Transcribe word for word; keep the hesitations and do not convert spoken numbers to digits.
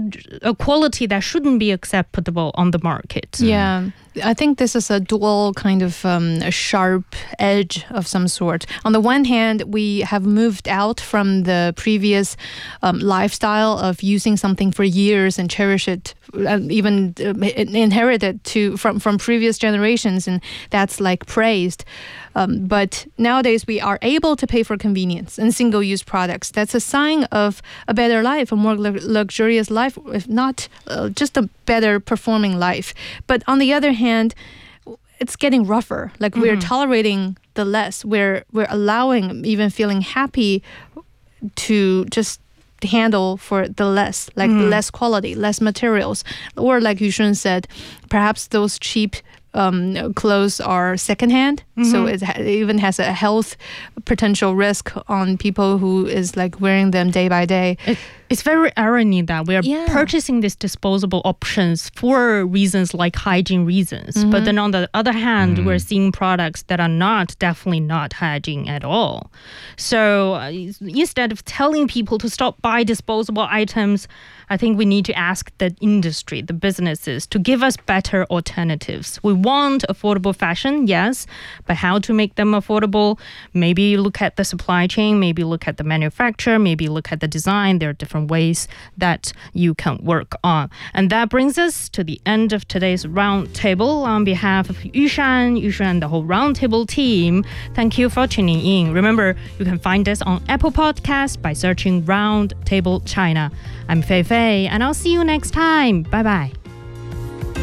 a quality that shouldn't be acceptable on the market. Yeah. I think this is a dual kind of um, a sharp edge of some sort. On the one hand, we have moved out from the previous um, lifestyle of using something for years and cherish it, and even uh, inherit it to from, from previous generations, and that's like praised. Um, but nowadays, we are able to pay for convenience and single-use products. That's a sign of a better life, a more lu- luxurious life, if not uh, just a better performing life. But on the other hand, it's getting rougher. Like mm-hmm. we're tolerating the less. We're we're allowing, even feeling happy to just handle for the less, like mm-hmm. less quality, less materials. Or like Yushun said, perhaps those cheap um, clothes are secondhand. Mm-hmm. So it, ha- it even has a health potential risk on people who is like wearing them day by day. It, it's very irony that we are yeah. purchasing these disposable options for reasons like hygiene reasons. Mm-hmm. But then on the other hand, mm-hmm. we're seeing products that are not, definitely not hygiene at all. So uh, instead of telling people to stop buy disposable items, I think we need to ask the industry, the businesses, to give us better alternatives. We want affordable fashion, yes, but how to make them affordable? Maybe look at the supply chain, maybe look at the manufacturer, maybe look at the design. There are different ways that you can work on. And that brings us to the end of today's roundtable. On behalf of Yushan, Yushan and the whole roundtable team, thank you for tuning in. Remember, you can find us on Apple Podcasts by searching Roundtable China. I'm Fei Fei, and I'll see you next time. Bye-bye.